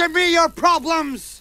give me your problems!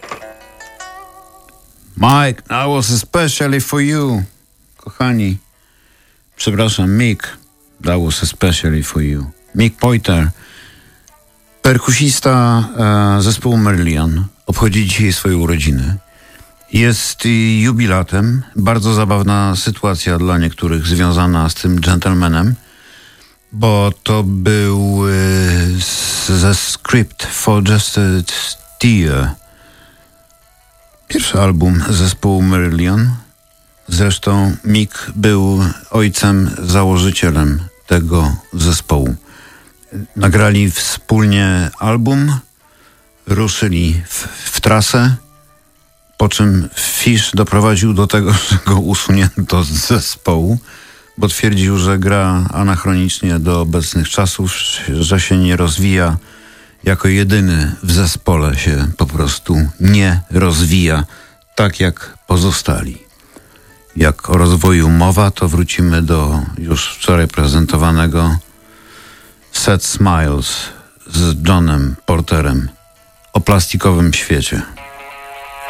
Mike, that was especially for you. Kochani, przepraszam, Mick, that was especially for you. Mick Pointer, perkusista zespołu Marillion, obchodzi dzisiaj swoje urodziny. Jest jubilatem. Bardzo zabawna sytuacja dla niektórych związana z tym gentlemanem, bo to był ze Script for Just a Tear. Pierwszy album zespołu Marillion. Zresztą Mick był ojcem, założycielem tego zespołu. Nagrali wspólnie album, ruszyli w trasę, po czym Fish doprowadził do tego, że go usunięto z zespołu, bo twierdził, że gra anachronicznie do obecnych czasów, że się nie rozwija. Jako jedyny w zespole się po prostu nie rozwija, tak jak pozostali. Jak o rozwoju mowa, to wrócimy do już wczoraj prezentowanego Sad Smiles z Johnem Porterem o plastikowym świecie.